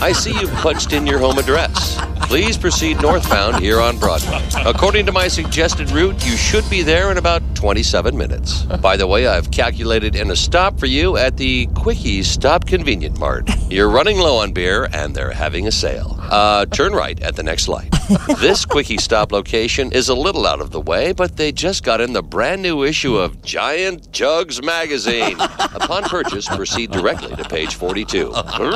I see you've punched in your home address. Please proceed northbound here on Broadway. According to my suggested route, you should be there in about 27 minutes. By the way, I've calculated in a stop for you at the Quickie Stop Convenient Mart. You're running low on beer, and they're having a sale. Turn right at the next light. This Quickie Stop location is a little out of the way, but they just got in the brand new issue of Giant Jugs magazine. Upon purchase, proceed directly to page 42.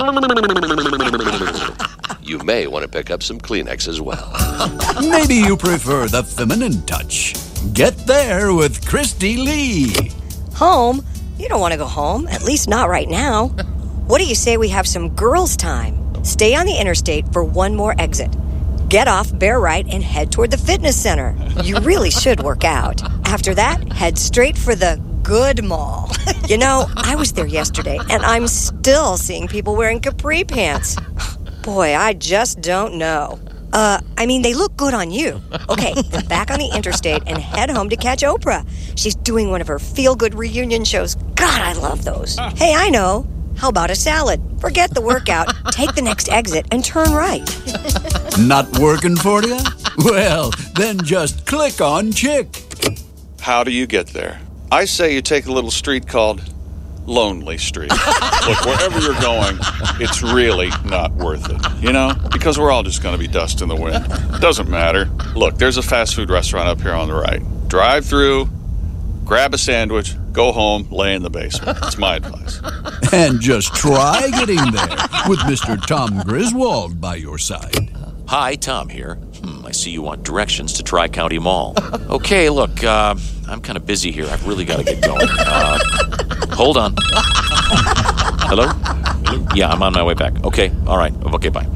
You may want to pick up some Kleenex as well. Maybe you prefer the feminine touch. Get there with Christy Lee. Home? You don't want to go home, at least not right now. What do you say we have some girls' time? Stay on the interstate for one more exit. Get off, bear right, and head toward the fitness center. You really should work out. After that, head straight for the Good Mall. You know, I was there yesterday, and I'm still seeing people wearing capri pants. Boy, I just don't know. They look good on you. Okay, then back on the interstate and head home to catch Oprah. She's doing one of her feel-good reunion shows. God, I love those. Hey, I know. How about a salad? Forget the workout. Take the next exit and turn right. Not working for you? Well, then just click on Chick. How do you get there? I say you take a little street called Lonely Street. Look, wherever you're going, it's really not worth it, you know? Because we're all just going to be dust in the wind. Doesn't matter. Look, there's a fast food restaurant up here on the right. Drive through, grab a sandwich, go home, lay in the basement. That's my advice. And just try getting there with Mr. Tom Griswold by your side. Hi, Tom here. I see you want directions to Tri-County Mall. Okay, look, I'm kind of busy here. I've really got to get going. Hold on. Hello? Yeah, I'm on my way back. Okay, all right. Okay, bye.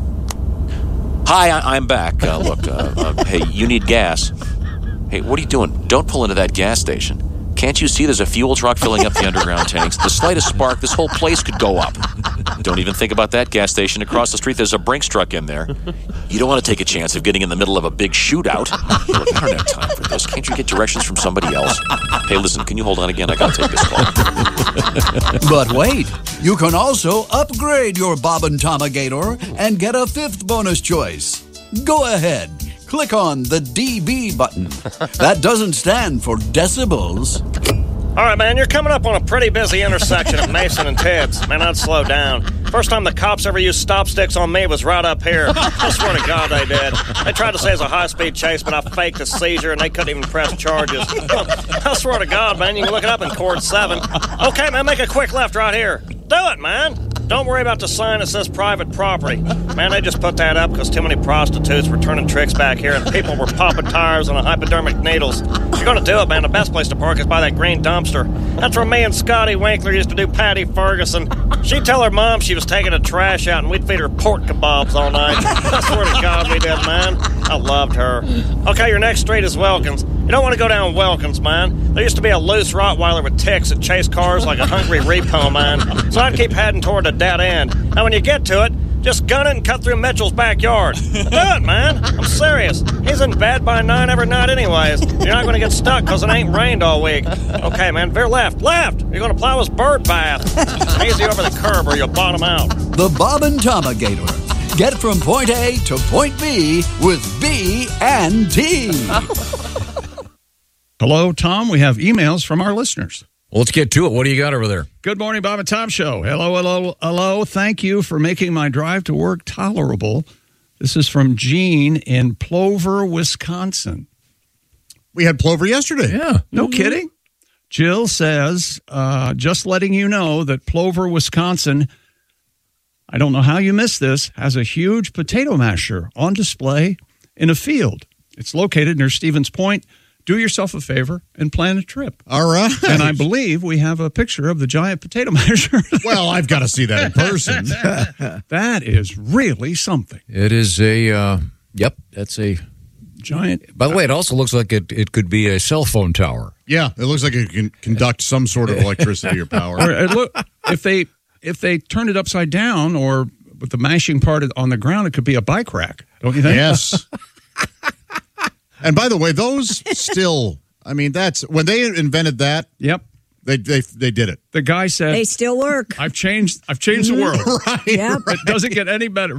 Hi, I'm back. Hey, you need gas. Hey, what are you doing? Don't pull into that gas station. Can't you see there's a fuel truck filling up the underground tanks? The slightest spark, this whole place could go up. Don't even think about that gas station. Across the street, there's a Brinks truck in there. You don't want to take a chance of getting in the middle of a big shootout. Look, I don't have time for this. Can't you get directions from somebody else? Hey, listen, can you hold on again? I got to take this call. But wait, you can also upgrade your Bob and Tama Gator and get a 5th bonus choice. Go ahead. Click on the DB button. That doesn't stand for decibels. All right, man, you're coming up on a pretty busy intersection of Mason and Ted's. Man, I'd slow down. First time the cops ever used stop sticks on me was right up here. I swear to God they did. They tried to say it's a high-speed chase, but I faked a seizure, and they couldn't even press charges. I swear to God, man, you can look it up in Cord 7. Okay, man, make a quick left right here. Do it, man. Don't worry about the sign that says private property. Man, they just put that up because too many prostitutes were turning tricks back here and people were popping tires on hypodermic needles. If you're going to do it, man, the best place to park is by that green dumpster. That's where me and Scotty Winkler used to do Patty Ferguson. She'd tell her mom she was taking the trash out and we'd feed her pork kebabs all night. I swear to God we did, man. I loved her. Okay, your next street is Wilkins. You don't want to go down Wilkins, man. There used to be a loose Rottweiler with ticks that chased cars like a hungry repo man. So I'd keep heading toward a dead end. Now, when you get to it, just gun it and cut through Mitchell's backyard. Do it, man. I'm serious. He's in bed by 9 every night anyways. You're not going to get stuck because it ain't rained all week. Okay, man, veer left. Left! You're going to plow his bird bath. Easy over the curb or you'll bottom out. The Bob and Tama Gator. Get from point A to point B with B&T. Hello, Tom. We have emails from our listeners. Well, let's get to it. What do you got over there? Good morning, Bob and Tom Show. Hello, hello, hello. Thank you for making my drive to work tolerable. This is from Gene in Plover, Wisconsin. We had Plover yesterday. Yeah. No kidding. Jill says, just letting you know that Plover, Wisconsin, I don't know how you missed this, has a huge potato masher on display in a field. It's located near Stevens Point. Do yourself a favor and plan a trip. All right. And I believe we have a picture of the giant potato masher. Well, I've got to see that in person. That is really something. It is that's a giant. By the way, it also looks like it could be a cell phone tower. Yeah, it looks like it can conduct some sort of electricity or power. Or if they turn it upside down or with the mashing part on the ground, it could be a bike rack. Don't you think? Yes. And by the way, those still, I mean, that's when they invented that. Yep. They did it. The guy said They still work. I've changed the world. Right. Yep. It doesn't get any better.